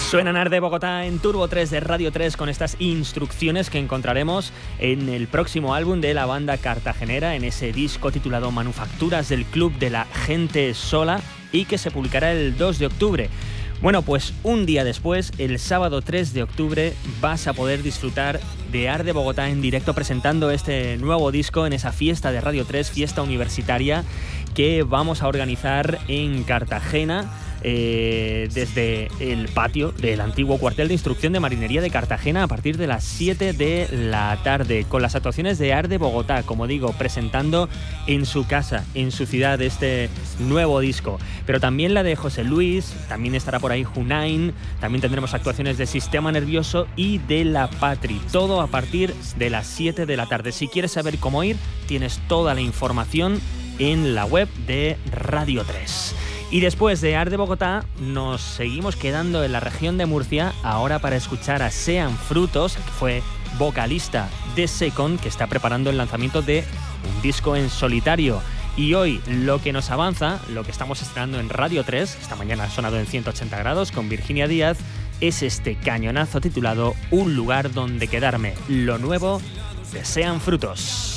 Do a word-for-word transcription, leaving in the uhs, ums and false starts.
Suenan Ar de Bogotá en Turbo tres de Radio tres con estas instrucciones que encontraremos en el próximo álbum de la banda cartagenera, en ese disco titulado Manufacturas del Club de la Gente Sola y que se publicará el dos de octubre. Bueno, pues un día después, el sábado tres de octubre, vas a poder disfrutar de Ar de Bogotá en directo presentando este nuevo disco en esa fiesta de Radio tres, fiesta universitaria que vamos a organizar en Cartagena. Eh, desde el patio del antiguo cuartel de instrucción de Marinería de Cartagena a partir de las siete de la tarde, con las actuaciones de Ar de Bogotá, como digo, presentando en su casa, en su ciudad, este nuevo disco. Pero también la de José Luis, también estará por ahí Junain, también tendremos actuaciones de Sistema Nervioso y de La Patri, todo a partir de las siete de la tarde. Si quieres saber cómo ir, tienes toda la información en la web de Radio tres. Y después de Ar de Bogotá nos seguimos quedando en la región de Murcia, ahora para escuchar a Sean Frutos, que fue vocalista de Second, que está preparando el lanzamiento de un disco en solitario. Y hoy lo que nos avanza, lo que estamos estrenando en Radio tres, esta mañana ha sonado en ciento ochenta grados con Virginia Díaz, es este cañonazo titulado Un lugar donde quedarme, lo nuevo de Sean Frutos.